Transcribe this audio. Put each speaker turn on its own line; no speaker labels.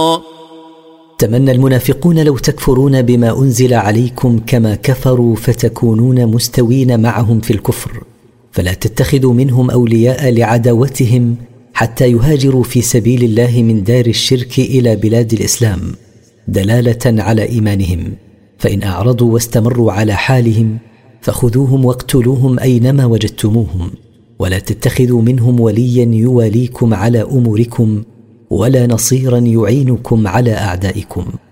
تمنى المنافقون لو تكفرون بما أنزل عليكم كما كفروا فتكونون مستوين معهم في الكفر، فلا تتخذوا منهم أولياء لعداوتهم حتى يهاجروا في سبيل الله من دار الشرك إلى بلاد الإسلام دلالة على إيمانهم، فإن أعرضوا واستمروا على حالهم فخذوهم واقتلوهم أينما وجدتموهم، ولا تتخذوا منهم وليا يواليكم على أموركم ولا نصيرا يعينكم على أعدائكم.